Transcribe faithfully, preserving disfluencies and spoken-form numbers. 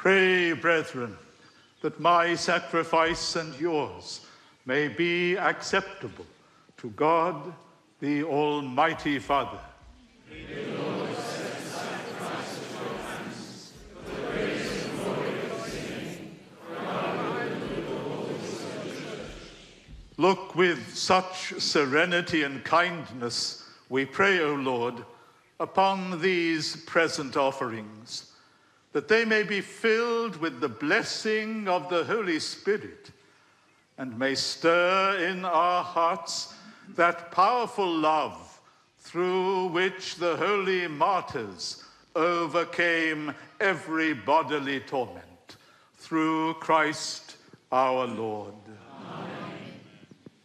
Pray, brethren, that my sacrifice and yours may be acceptable to God, the Almighty Father. May the Lord accept the sacrifice of your hands, for the praise and glory of his name, for our good and the wholeness of the Church. Look with such serenity and kindness, we pray, O Lord, upon these present offerings, that they may be filled with the blessing of the Holy Spirit, and may stir in our hearts that powerful love through which the holy martyrs overcame every bodily torment. Through Christ our Lord.